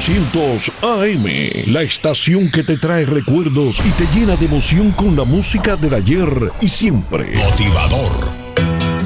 1200 AM, la estación que te trae recuerdos y te llena de emoción con la música del ayer y siempre. Motivador.